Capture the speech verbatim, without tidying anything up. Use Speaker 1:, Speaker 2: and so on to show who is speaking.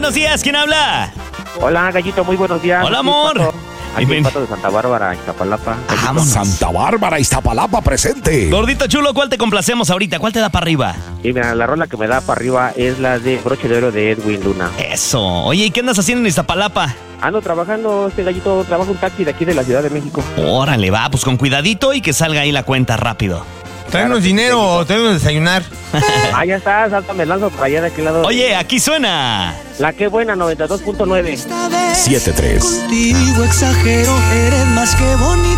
Speaker 1: buenos días, ¿quién habla?
Speaker 2: Hola, Gallito, muy buenos días.
Speaker 1: Hola, amor.
Speaker 2: Aquí el Pato de Santa Bárbara, Iztapalapa.
Speaker 1: Vamos.
Speaker 3: Santa Bárbara, Iztapalapa, presente.
Speaker 1: Gordito chulo, ¿cuál te complacemos ahorita? ¿Cuál te da para arriba?
Speaker 2: Y mira, la rola que me da para arriba es la de Broche de Oro de Edwin Luna.
Speaker 1: Eso. Oye, ¿y qué andas haciendo en Iztapalapa?
Speaker 2: Ando trabajando, este Gallito, trabajo un taxi de aquí de la Ciudad de México.
Speaker 1: Órale, va, pues con cuidadito y que salga ahí la cuenta rápido.
Speaker 4: Tráenos dinero o tráenos desayunar.
Speaker 2: Ah, ya está, sáltame el lanzo por allá de aquel lado.
Speaker 1: Oye, aquí suena.
Speaker 2: La que buena, noventa y dos punto nueve.
Speaker 3: siete tres.
Speaker 5: Contigo exagero, eres más que bonito.